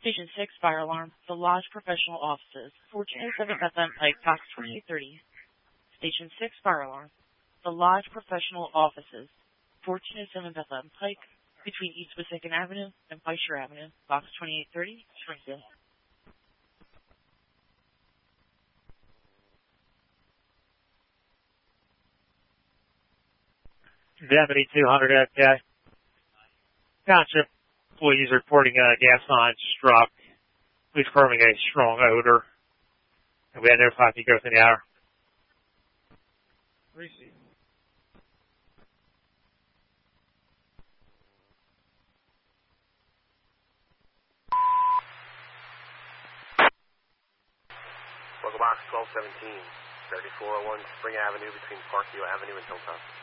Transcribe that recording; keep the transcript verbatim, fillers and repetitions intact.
Station six, fire alarm. The Lodge Professional Offices, fourteen oh seven Bethlehem Pike, box twenty-eight thirty. Station six, fire alarm. The Lodge Professional Offices, fourteen oh seven Bethlehem Pike, between East Wissahickon Avenue and Fleischer Avenue, box twenty-eight thirty, Springfield. Deputy two hundred F K. Township employees reporting a gas line struck. Police confirming a strong odor. And we had notified you go within the hour. Receive. Local box twelve seventeen, thirty-four oh one Spring Avenue between Parkview Avenue and Hilltop.